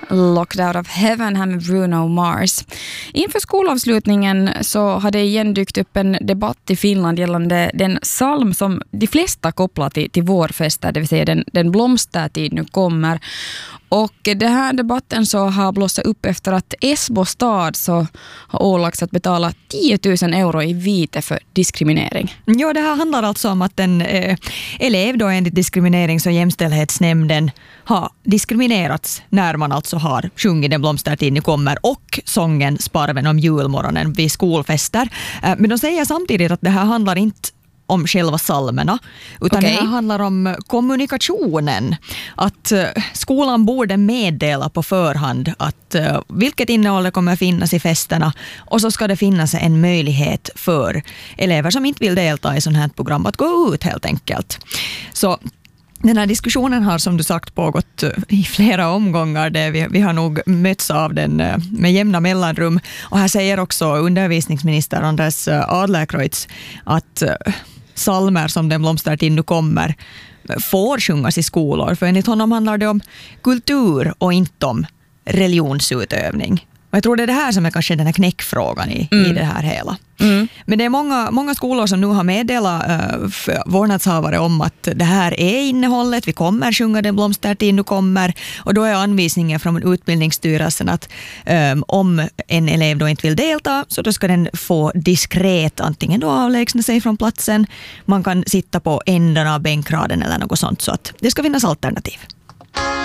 Locked Out of Heaven här med Bruno Mars. Inför skolavslutningen så hade igen dykt upp en debatt i Finland gällande den psalm som de flesta kopplar till vårfester, det vill säga den blomstertid nu kommer. Och den här debatten så har blossat upp efter att Esbo stad så har ålagts att betala 10 000 euro i vite för diskriminering. Ja, det här handlar alltså om att en elev då enligt diskriminerings- och jämställdhetsnämnden har diskriminerats när man alltså har sjungit Den blomstertid nu kommer och sången Sparven om julmorgonen vid skolfester. Men de säger samtidigt att det här handlar inte om själva psalmerna, utan det här handlar om kommunikationen. Att skolan borde meddela på förhand att vilket innehåll kommer finnas i festerna, och så ska det finnas en möjlighet för elever som inte vill delta i sådant här program att gå ut helt enkelt. Så den här diskussionen har som du sagt pågått i flera omgångar. Vi har nog mötts av den med jämna mellanrum. Och här säger också undervisningsminister Anders Adlercreutz att psalmer som Den blomstertid nu kommer får sjungas i skolor. För enligt honom handlar det om kultur och inte om religionsutövning. Och jag tror det är det här som är kanske den här knäckfrågan i det här hela. Men det är många skolor som nu har meddelat vårdnadshavare om att det här är innehållet. Vi kommer sjunga Den blomstertid nu kommer. Och då är anvisningen från utbildningsstyrelsen att om en elev då inte vill delta, så då ska den få diskret antingen då avlägsna sig från platsen. Man kan sitta på ändarna av bänkraden eller något sånt, så att det ska finnas alternativ.